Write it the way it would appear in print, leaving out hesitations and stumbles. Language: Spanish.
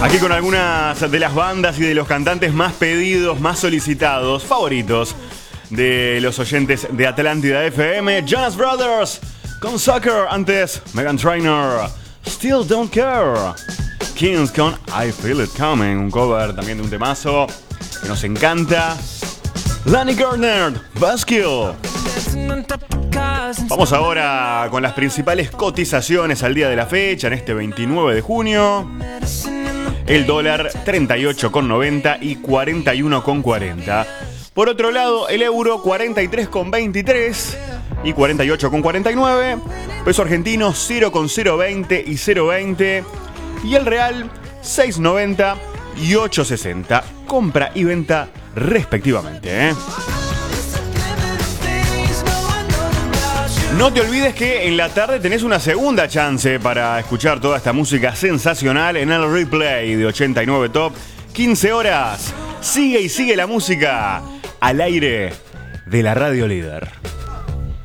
Aquí con algunas de las bandas y de los cantantes más pedidos, más solicitados, favoritos de los oyentes de Atlántida FM. Jonas Brothers con Sucker, antes Meghan Trainor, Still Don't Care. Kings con I Feel It Coming, un cover también de un temazo que nos encanta. Lani Gardner, Buzzkill. Vamos ahora con las principales cotizaciones al día de la fecha, en este 29 de junio. El dólar 38,90 y 41,40. Por otro lado, el euro 43,23 y 48,49. Peso argentino 0,020 y 0,20. Y el real 6,90 y 8,60. Compra y venta respectivamente, ¿eh? No te olvides que en la tarde tenés una segunda chance para escuchar toda esta música sensacional en el replay de 89 Top. 15 horas. Sigue y sigue la música al aire de la Radio Líder.